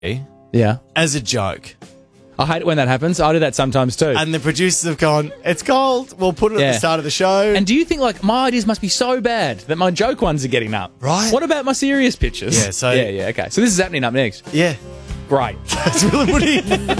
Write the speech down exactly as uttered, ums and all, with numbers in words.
Yeah. as a joke. I hate it when that happens. I do that sometimes too. And the producers have gone, it's cold, we'll put it at Yeah. the start of the show. And do you think, like, my ideas must be so bad that my joke ones are getting up? Right. What about my serious pitches? Yeah, so- Yeah, yeah, okay. So this is happening up next. yeah. Great. That's Will and Woody.